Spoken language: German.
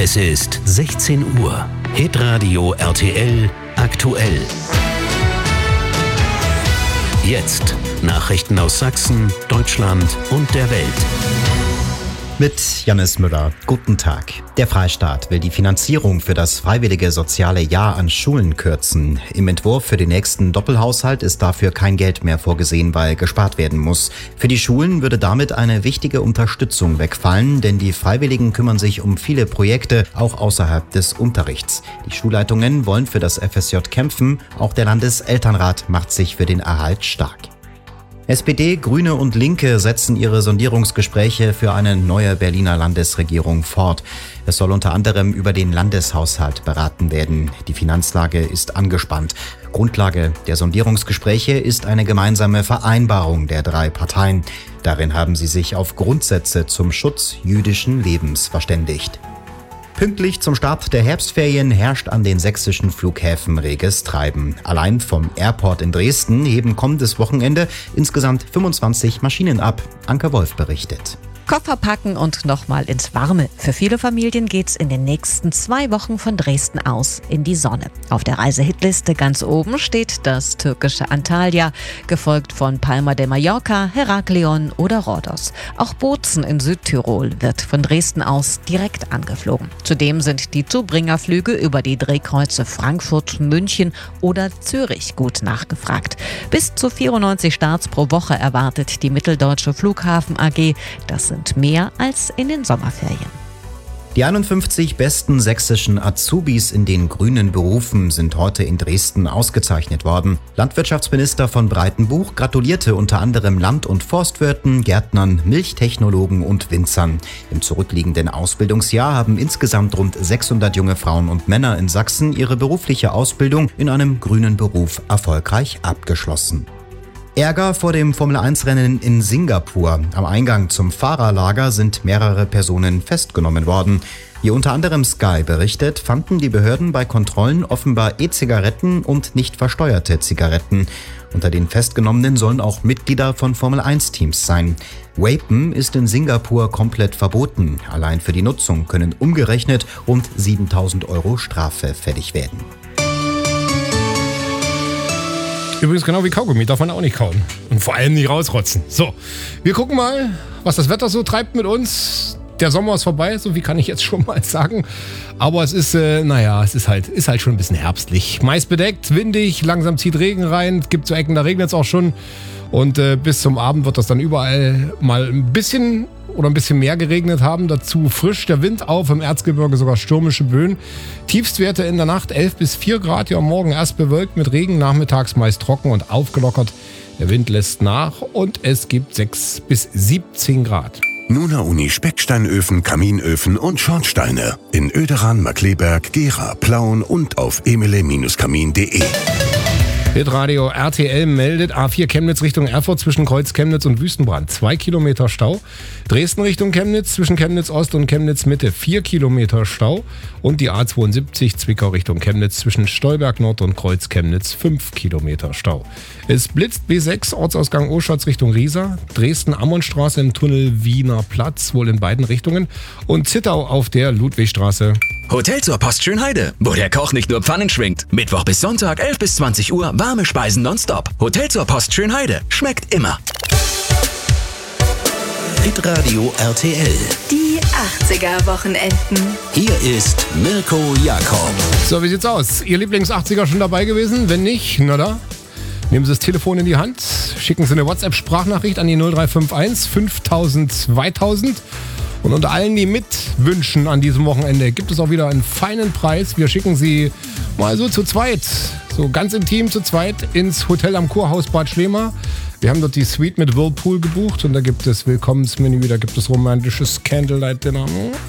Es ist 16 Uhr. Hitradio RTL aktuell. Jetzt Nachrichten aus Sachsen, Deutschland und der Welt. Mit Jannis Müller. Guten Tag. Der Freistaat will die Finanzierung für das freiwillige soziale Jahr an Schulen kürzen. Im Entwurf für den nächsten Doppelhaushalt ist dafür kein Geld mehr vorgesehen, weil gespart werden muss. Für die Schulen würde damit eine wichtige Unterstützung wegfallen, denn die Freiwilligen kümmern sich um viele Projekte, auch außerhalb des Unterrichts. Die Schulleitungen wollen für das FSJ kämpfen, auch der Landeselternrat macht sich für den Erhalt stark. SPD, Grüne und Linke setzen ihre Sondierungsgespräche für eine neue Berliner Landesregierung fort. Es soll unter anderem über den Landeshaushalt beraten werden. Die Finanzlage ist angespannt. Grundlage der Sondierungsgespräche ist eine gemeinsame Vereinbarung der drei Parteien. Darin haben sie sich auf Grundsätze zum Schutz jüdischen Lebens verständigt. Pünktlich zum Start der Herbstferien herrscht an den sächsischen Flughäfen reges Treiben. Allein vom Airport in Dresden heben kommendes Wochenende insgesamt 25 Maschinen ab. Anke Wolf berichtet. Koffer packen und nochmal ins Warme. Für viele Familien geht's in den nächsten 2 Wochen von Dresden aus in die Sonne. Auf der Reisehitliste ganz oben steht das türkische Antalya, gefolgt von Palma de Mallorca, Heraklion oder Rhodos. Auch Bozen in Südtirol wird von Dresden aus direkt angeflogen. Zudem sind die Zubringerflüge über die Drehkreuze Frankfurt, München oder Zürich gut nachgefragt. Bis zu 94 Starts pro Woche erwartet die Mitteldeutsche Flughafen AG. Das sind mehr als in den Sommerferien. Die 51 besten sächsischen Azubis in den grünen Berufen sind heute in Dresden ausgezeichnet worden. Landwirtschaftsminister von Breitenbuch gratulierte unter anderem Land- und Forstwirten, Gärtnern, Milchtechnologen und Winzern. Im zurückliegenden Ausbildungsjahr haben insgesamt rund 600 junge Frauen und Männer in Sachsen ihre berufliche Ausbildung in einem grünen Beruf erfolgreich abgeschlossen. Ärger vor dem Formel-1-Rennen in Singapur. Am Eingang zum Fahrerlager sind mehrere Personen festgenommen worden. Wie unter anderem Sky berichtet, fanden die Behörden bei Kontrollen offenbar E-Zigaretten und nicht versteuerte Zigaretten. Unter den Festgenommenen sollen auch Mitglieder von Formel-1-Teams sein. Vapen ist in Singapur komplett verboten. Allein für die Nutzung können umgerechnet rund 7.000 € Strafe fällig werden. Übrigens genau wie Kaugummi, darf man auch nicht kauen. Und vor allem nicht rausrotzen. So, wir gucken mal, was das Wetter so treibt mit uns. Der Sommer ist vorbei, so wie kann ich jetzt schon mal sagen. Aber es ist, es ist halt schon ein bisschen herbstlich. Meist bedeckt, windig, langsam zieht Regen rein. Es gibt so Ecken, da regnet es auch schon. Und bis zum Abend wird das dann überall mal ein bisschen mehr geregnet haben. Dazu frisch der Wind auf, im Erzgebirge sogar stürmische Böen. Tiefstwerte in der Nacht 11 bis 4 Grad. Ja, morgen erst bewölkt mit Regen, nachmittags meist trocken und aufgelockert. Der Wind lässt nach und es gibt 6 bis 17 Grad. Nuna Uni Specksteinöfen, Kaminöfen und Schornsteine. In Oederan, Markleberg, Gera, Plauen und auf emele-kamin.de. Hitradio RTL meldet A4 Chemnitz Richtung Erfurt zwischen Kreuz Chemnitz und Wüstenbrand 2 Kilometer Stau. Dresden Richtung Chemnitz zwischen Chemnitz Ost und Chemnitz Mitte 4 Kilometer Stau. Und die A72 Zwickau Richtung Chemnitz zwischen Stolberg Nord und Kreuz Chemnitz 5 Kilometer Stau. Es blitzt B6 Ortsausgang Oschatz Richtung Riesa. Dresden-Ammonstraße im Tunnel Wiener Platz, wohl in beiden Richtungen. Und Zittau auf der Ludwigstraße. Hotel zur Post Schönheide, wo der Koch nicht nur Pfannen schwingt. Mittwoch bis Sonntag 11 bis 20 Uhr warme Speisen nonstop. Hotel zur Post Schönheide, schmeckt immer. Hitradio RTL. Die 80er-Wochenenden. Hier ist Mirko Jakob. So, wie sieht's aus? Ihr Lieblings-80er schon dabei gewesen? Wenn nicht, na da. Nehmen Sie das Telefon in die Hand, schicken Sie eine WhatsApp-Sprachnachricht an die 0351 5000 2000. Und unter allen, die mitwünschen an diesem Wochenende, gibt es auch wieder einen feinen Preis. Wir schicken Sie mal so zu zweit, so ganz intim zu zweit, ins Hotel am Kurhaus Bad Schlema. Wir haben dort die Suite mit Whirlpool gebucht und da gibt es Willkommensmenü, da gibt es romantisches Candlelight-Dinner.